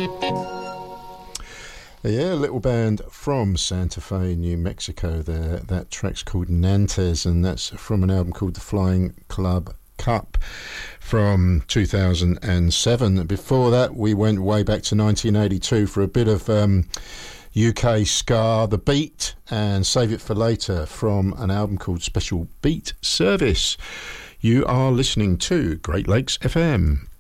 Yeah, a little band from Santa Fe, New Mexico there. That track's called Nantes, and that's from an album called The Flying Club Cup from 2007. Before that, we went way back to 1982 for a bit of UK ska, The Beat, and Save It for Later from an album called Special Beat Service. You are listening to Great Lakes FM.